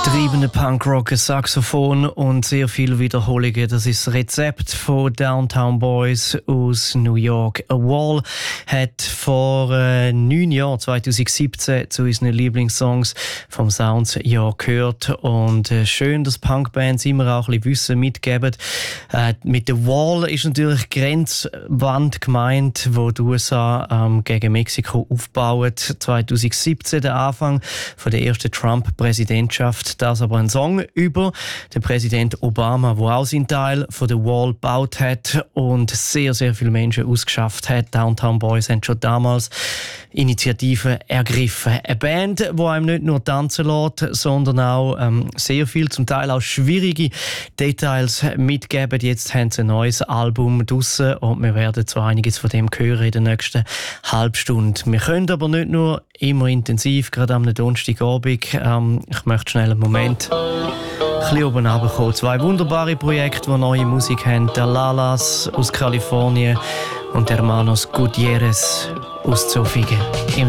Treibende Punkrock, Saxophon und sehr viele Wiederholungen. Das ist das Rezept von Downtown Boys aus New York. A Wall hat vor 9 Jahren, 2017, zu unseren Lieblingssongs vom Sounds-Jahr gehört. Und schön, dass Punkbands immer auch ein bisschen Wissen mitgeben. Mit der Wall ist natürlich die Grenzwand gemeint, wo die USA gegen Mexiko aufbauen. 2017 der Anfang von der ersten Trump-Präsidentschaft. Das aber ein Song über den Präsident Obama, der auch seinen Teil von der Wall gebaut hat und sehr, sehr viele Menschen ausgeschafft hat. Downtown Boys haben schon damals Initiativen ergriffen. Eine Band, die einem nicht nur tanzen lässt, sondern auch sehr viel, zum Teil auch schwierige Details mitgeben. Jetzt haben sie ein neues Album draussen und wir werden so einiges von dem hören in der nächsten Halbstunde. Wir können aber nicht nur immer intensiv, gerade am Donnerstagabend. Ich möchte schnell einen Moment ein bisschen oben runterkommen. 2 wunderbare Projekte, die neue Musik haben. Der Lalas aus Kalifornien und der Hermanos Gutierrez aus Zofingen.